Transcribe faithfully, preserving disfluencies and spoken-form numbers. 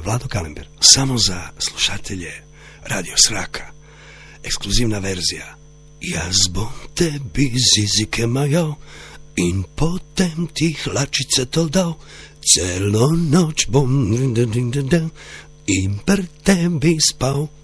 Vlado Kalember, samo za slušatelje Radio Sraka, ekskluzivna verzija. Ja zbog tebi zizike majao, in potem ti hlačice to dal, celo noč bom in per tebi spal.